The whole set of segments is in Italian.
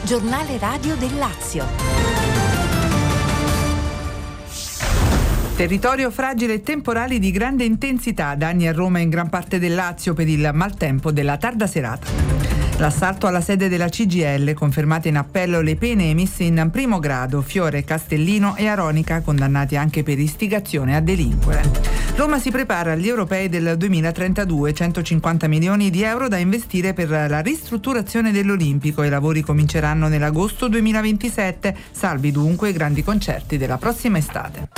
giornale radio del Lazio. Territorio fragile e temporali di grande intensità, danni a Roma e in gran parte del Lazio per il maltempo della tarda serata. L'assalto alla sede della CGIL, confermate in appello le pene emesse in primo grado, Fiore, Castellino e Aronica, condannati anche per istigazione a delinquere. Roma si prepara agli europei del 2032, 150 milioni di euro da investire per la ristrutturazione dell'Olimpico. I lavori cominceranno nell'agosto 2027, salvi dunque i grandi concerti della prossima estate.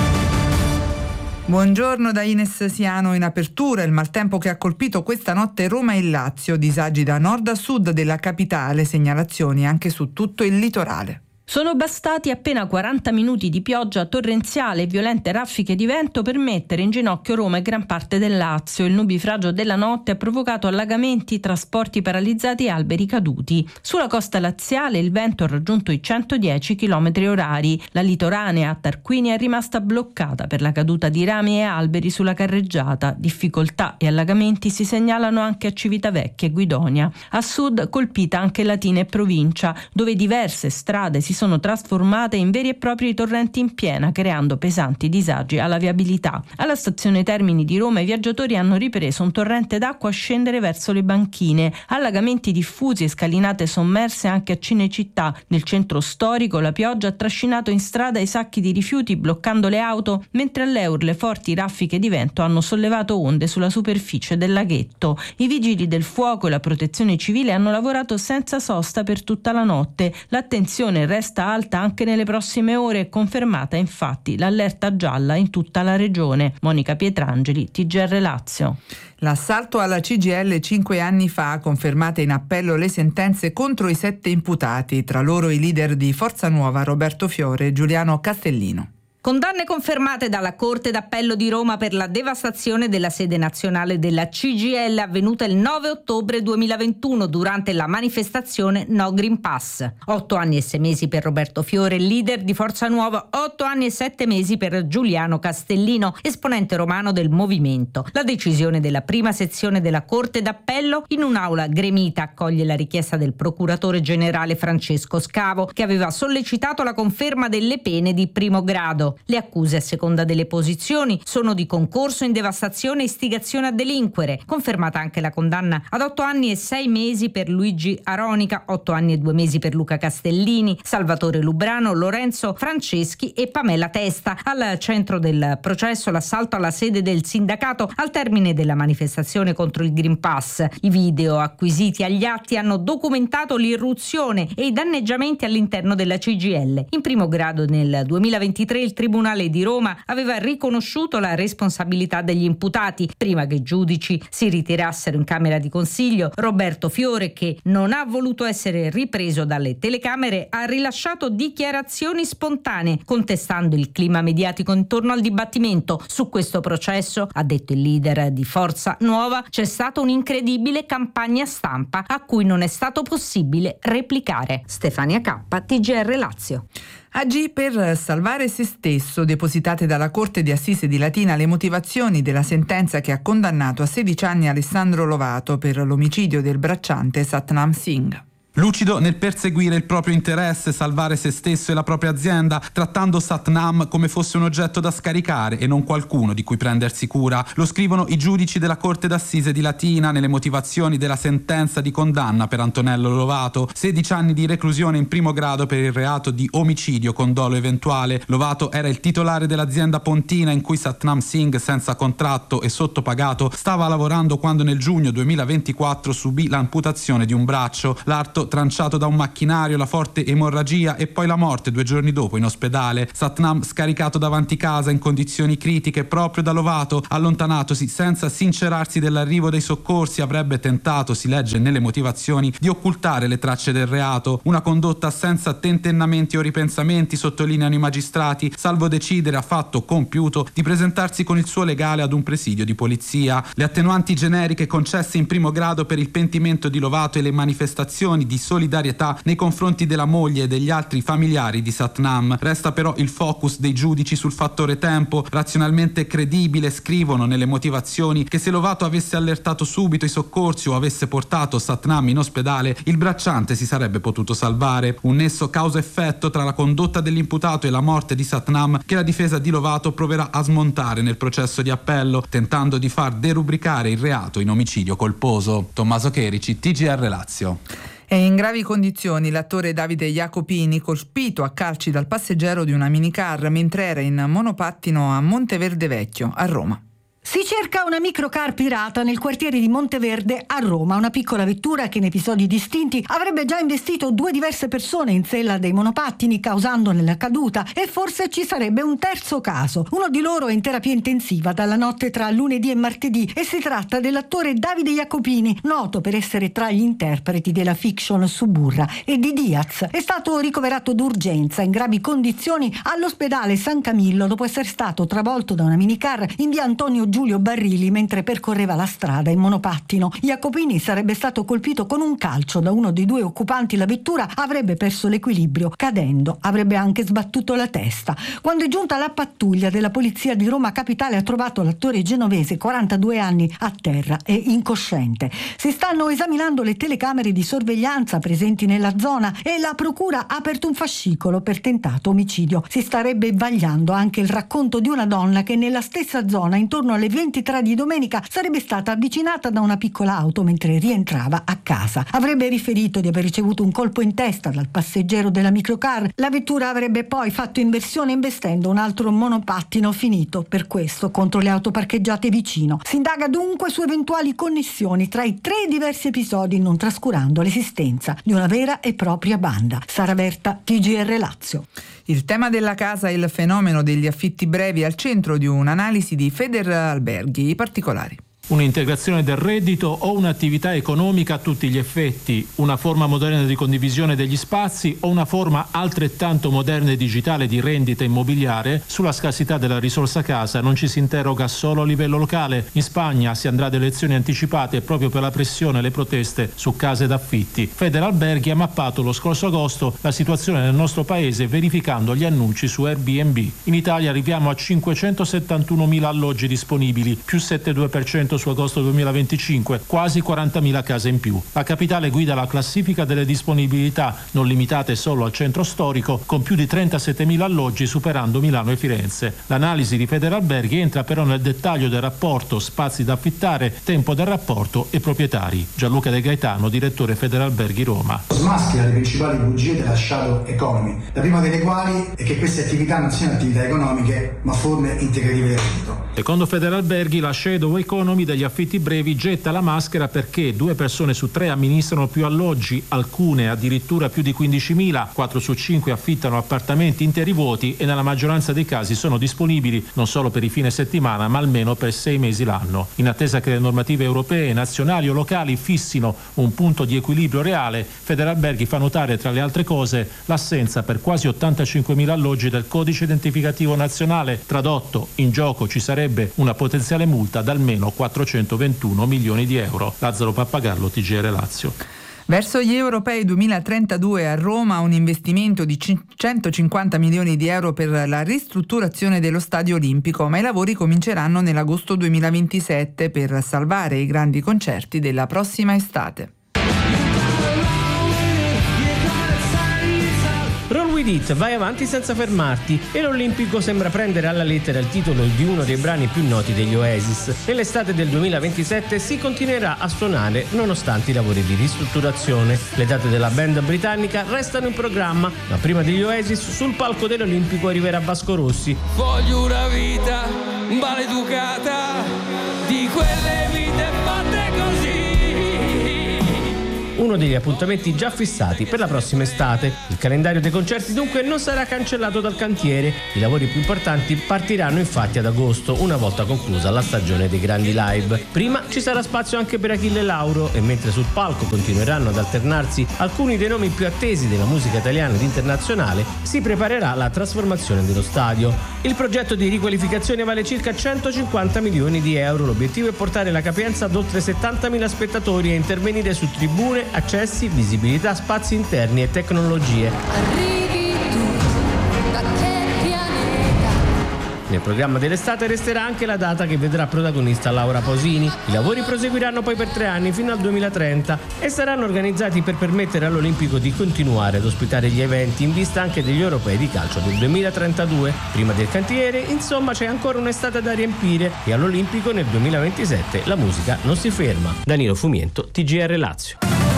Buongiorno da Ines Siano. In apertura il maltempo che ha colpito questa notte Roma e Lazio, disagi da nord a sud della capitale, segnalazioni anche su tutto il litorale. Sono bastati appena 40 minuti di pioggia torrenziale e violente raffiche di vento per mettere in ginocchio Roma e gran parte del Lazio. Il nubifragio della notte ha provocato allagamenti, trasporti paralizzati e alberi caduti. Sulla costa laziale il vento ha raggiunto i 110 km/h. La litoranea a Tarquinia è rimasta bloccata per la caduta di rami e alberi sulla carreggiata. Difficoltà e allagamenti si segnalano anche a Civitavecchia e Guidonia. A sud colpita anche Latina e provincia, dove diverse strade si sono trasformate in veri e propri torrenti in piena, creando pesanti disagi alla viabilità. Alla stazione Termini di Roma i viaggiatori hanno ripreso un torrente d'acqua a scendere verso le banchine. Allagamenti diffusi e scalinate sommerse anche a Cinecittà. Nel centro storico la pioggia ha trascinato in strada i sacchi di rifiuti bloccando le auto, mentre all'Eur le forti raffiche di vento hanno sollevato onde sulla superficie del laghetto. I vigili del fuoco e la protezione civile hanno lavorato senza sosta per tutta la notte. L'attenzione resta alta anche nelle prossime ore, confermata infatti l'allerta gialla in tutta la regione. Monica Pietrangeli, TGR Lazio. L'assalto alla CGIL 5 anni fa, confermate in appello le sentenze contro i 7 imputati, tra loro i leader di Forza Nuova Roberto Fiore e Giuliano Castellino. Condanne confermate dalla Corte d'Appello di Roma per la devastazione della sede nazionale della CGIL avvenuta il 9 ottobre 2021 durante la manifestazione No Green Pass. 8 anni e 6 mesi per Roberto Fiore, leader di Forza Nuova, 8 anni e 7 mesi per Giuliano Castellino, esponente romano del movimento. La decisione della prima sezione della Corte d'Appello in un'aula gremita accoglie la richiesta del procuratore generale Francesco Scavo, che aveva sollecitato la conferma delle pene di primo grado. Le accuse, a seconda delle posizioni, sono di concorso in devastazione e istigazione a delinquere. Confermata anche la condanna ad 8 anni e 6 mesi per Luigi Aronica, 8 anni e 2 mesi per Luca Castellini, Salvatore Lubrano, Lorenzo Franceschi e Pamela Testa. Al centro del processo l'assalto alla sede del sindacato al termine della manifestazione contro il Green Pass. I video acquisiti agli atti hanno documentato l'irruzione e i danneggiamenti all'interno della CGIL. In primo grado nel 2023 il Tribunale di Roma aveva riconosciuto la responsabilità degli imputati. Prima che i giudici si ritirassero in camera di consiglio, Roberto Fiore, che non ha voluto essere ripreso dalle telecamere, ha rilasciato dichiarazioni spontanee, contestando il clima mediatico intorno al dibattimento. Su questo processo, ha detto il leader di Forza Nuova, c'è stata un'incredibile campagna stampa a cui non è stato possibile replicare. Stefania K, TGR Lazio. AG per salvare se stesso, depositate dalla Corte di Assise di Latina le motivazioni della sentenza che ha condannato a 16 anni Alessandro Lovato per l'omicidio del bracciante Satnam Singh. Lucido nel perseguire il proprio interesse, salvare se stesso e la propria azienda, trattando Satnam come fosse un oggetto da scaricare e non qualcuno di cui prendersi cura. Lo scrivono i giudici della Corte d'Assise di Latina nelle motivazioni della sentenza di condanna per Antonello Lovato. 16 anni di reclusione in primo grado per il reato di omicidio con dolo eventuale. Lovato era il titolare dell'azienda pontina in cui Satnam Singh, senza contratto e sottopagato, stava lavorando quando nel giugno 2024 subì l'amputazione di un braccio. L'arto tranciato da un macchinario, la forte emorragia e poi la morte 2 giorni dopo in ospedale. Satnam scaricato davanti casa in condizioni critiche proprio da Lovato, allontanatosi senza sincerarsi dell'arrivo dei soccorsi, avrebbe tentato, si legge nelle motivazioni, di occultare le tracce del reato. Una condotta senza tentennamenti o ripensamenti, sottolineano i magistrati, salvo decidere a fatto compiuto di presentarsi con il suo legale ad un presidio di polizia. Le attenuanti generiche concesse in primo grado per il pentimento di Lovato e le manifestazioni di solidarietà nei confronti della moglie e degli altri familiari di Satnam. Resta però il focus dei giudici sul fattore tempo. Razionalmente credibile, scrivono nelle motivazioni, che se Lovato avesse allertato subito i soccorsi o avesse portato Satnam in ospedale, il bracciante si sarebbe potuto salvare. Un nesso causa-effetto tra la condotta dell'imputato e la morte di Satnam che la difesa di Lovato proverà a smontare nel processo di appello, tentando di far derubricare il reato in omicidio colposo. Tommaso Cherici, TGR Lazio. È in gravi condizioni l'attore Davide Jacopini, colpito a calci dal passeggero di una minicar mentre era in monopattino a Monteverde Vecchio, a Roma. Si cerca una microcar pirata nel quartiere di Monteverde a Roma, una piccola vettura che in episodi distinti avrebbe già investito 2 diverse persone in sella dei monopattini, causandone la caduta, e forse ci sarebbe un terzo caso. Uno di loro è in terapia intensiva dalla notte tra lunedì e martedì e si tratta dell'attore Davide Jacopini, noto per essere tra gli interpreti della fiction Suburra e di Diaz. È stato ricoverato d'urgenza in gravi condizioni all'ospedale San Camillo dopo essere stato travolto da una minicar in via Antonio Giulio Barili mentre percorreva la strada in monopattino. Jacopini sarebbe stato colpito con un calcio da uno dei 2 occupanti. La vettura avrebbe perso l'equilibrio, cadendo avrebbe anche sbattuto la testa. Quando è giunta la pattuglia della polizia di Roma Capitale ha trovato l'attore genovese, 42 anni, a terra e incosciente. Si stanno esaminando le telecamere di sorveglianza presenti nella zona e la procura ha aperto un fascicolo per tentato omicidio. Si starebbe vagliando anche il racconto di una donna che nella stessa zona, intorno alle 23 di domenica, sarebbe stata avvicinata da una piccola auto mentre rientrava a casa. Avrebbe riferito di aver ricevuto un colpo in testa dal passeggero della microcar. La vettura avrebbe poi fatto inversione investendo un altro monopattino, finito per questo contro le auto parcheggiate vicino. Si indaga dunque su eventuali connessioni tra i 3 diversi episodi, non trascurando l'esistenza di una vera e propria banda. Sara Verta, TGR Lazio. Il tema della casa e il fenomeno degli affitti brevi al centro di un'analisi di Federalberghi. I particolari. Un'integrazione del reddito o un'attività economica a tutti gli effetti, una forma moderna di condivisione degli spazi o una forma altrettanto moderna e digitale di rendita immobiliare. Sulla scarsità della risorsa casa non ci si interroga solo a livello locale. In Spagna si andrà ad elezioni anticipate proprio per la pressione e le proteste su case d'affitti. Federalberghi ha mappato lo scorso agosto la situazione nel nostro paese verificando gli annunci su Airbnb. In Italia arriviamo a 571.000 alloggi disponibili, più 7,2% su agosto 2025, quasi 40.000 case in più. La capitale guida la classifica delle disponibilità, non limitate solo al centro storico, con più di 37.000 alloggi, superando Milano e Firenze. L'analisi di Federalberghi entra però nel dettaglio del rapporto spazi da affittare, tempo del rapporto e proprietari. Gianluca De Gaetano, direttore Federalberghi Roma. Smaschera le principali bugie della shadow economy, la prima delle quali è che queste attività non siano attività economiche ma forme integrative del reddito. Secondo Federalberghi, la shadow economy degli affitti brevi getta la maschera perché 2 persone su 3 amministrano più alloggi, alcune addirittura più di 15.000, 4 su 5 affittano appartamenti interi vuoti e nella maggioranza dei casi sono disponibili non solo per i fine settimana ma almeno per 6 mesi l'anno. In attesa che le normative europee, nazionali o locali fissino un punto di equilibrio reale, Federalberghi fa notare tra le altre cose l'assenza per quasi 85.000 alloggi del codice identificativo nazionale. Tradotto, in gioco ci sarebbe una potenziale multa da almeno 421 milioni di euro. Lazzaro Pappagallo, TGR Lazio. Verso gli europei 2032 a Roma un investimento di 150 milioni di euro per la ristrutturazione dello stadio olimpico, ma i lavori cominceranno nell'agosto 2027 per salvare i grandi concerti della prossima estate. Roll with it, vai avanti senza fermarti, e l'Olimpico sembra prendere alla lettera il titolo di uno dei brani più noti degli Oasis. Nell'estate del 2027 si continuerà a suonare nonostante i lavori di ristrutturazione. Le date della band britannica restano in programma, ma prima degli Oasis sul palco dell'Olimpico arriverà Vasco Rossi. Voglio una vita maleducata di quelle vite fatte così. Uno degli appuntamenti già fissati per la prossima estate. Il calendario dei concerti dunque non sarà cancellato dal cantiere. I lavori più importanti partiranno infatti ad agosto, una volta conclusa la stagione dei grandi live. Prima ci sarà spazio anche per Achille Lauro, e mentre sul palco continueranno ad alternarsi alcuni dei nomi più attesi della musica italiana ed internazionale, si preparerà la trasformazione dello stadio. Il progetto di riqualificazione vale circa 150 milioni di euro. L'obiettivo è portare la capienza ad oltre 70.000 spettatori e intervenire su tribune, accessi accessi, visibilità, spazi interni e tecnologie. Arrivi tu, da che pianeta? Nel programma dell'estate resterà anche la data che vedrà protagonista Laura Pausini. I lavori proseguiranno poi per 3 anni fino al 2030 e saranno organizzati per permettere all'Olimpico di continuare ad ospitare gli eventi in vista anche degli europei di calcio del 2032. Prima del cantiere, insomma, c'è ancora un'estate da riempire e all'Olimpico nel 2027 la musica non si ferma. Danilo Fumiento, TGR Lazio.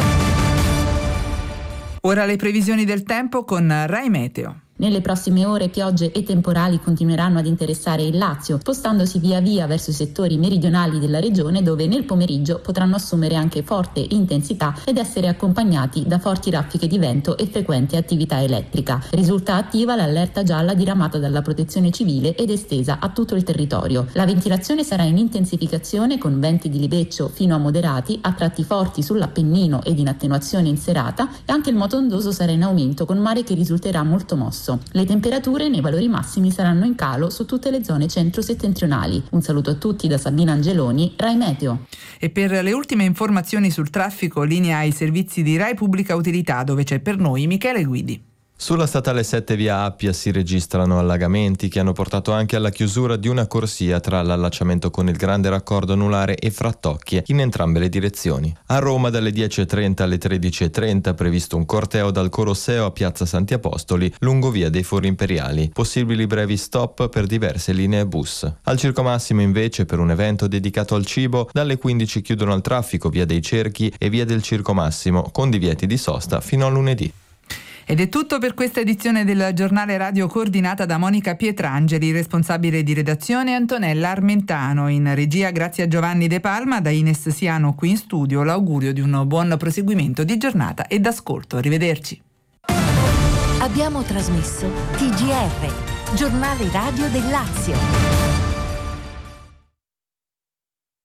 Ora le previsioni del tempo con Rai Meteo. Nelle prossime ore piogge e temporali continueranno ad interessare il Lazio, spostandosi via via verso i settori meridionali della regione, dove nel pomeriggio potranno assumere anche forte intensità ed essere accompagnati da forti raffiche di vento e frequente attività elettrica. Risulta attiva l'allerta gialla diramata dalla Protezione Civile ed estesa a tutto il territorio. La ventilazione sarà in intensificazione con venti di libeccio fino a moderati, a tratti forti sull'Appennino ed in attenuazione in serata, e anche il moto ondoso sarà in aumento con mare che risulterà molto mosso. Le temperature nei valori massimi saranno in calo su tutte le zone centro-settentrionali. Un saluto a tutti da Sabina Angeloni, Rai Meteo. E per le ultime informazioni sul traffico, linea ai servizi di Rai Pubblica Utilità, dove c'è per noi Michele Guidi. Sulla statale 7 via Appia si registrano allagamenti che hanno portato anche alla chiusura di una corsia tra l'allacciamento con il grande raccordo anulare e Frattocchie in entrambe le direzioni. A Roma dalle 10.30 alle 13.30 previsto un corteo dal Colosseo a Piazza Santi Apostoli lungo via dei Fori Imperiali. Possibili brevi stop per diverse linee bus. Al Circo Massimo invece, per un evento dedicato al cibo, dalle 15 chiudono al traffico via dei Cerchi e via del Circo Massimo con divieti di sosta fino a lunedì. Ed è tutto per questa edizione del giornale radio coordinata da Monica Pietrangeli, responsabile di redazione Antonella Armentano. In regia, grazie a Giovanni De Palma, da Ines Siano qui in studio, l'augurio di un buon proseguimento di giornata e d'ascolto. Arrivederci. Abbiamo trasmesso TGR, giornale radio del Lazio.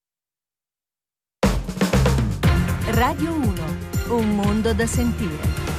Radio 1, un mondo da sentire.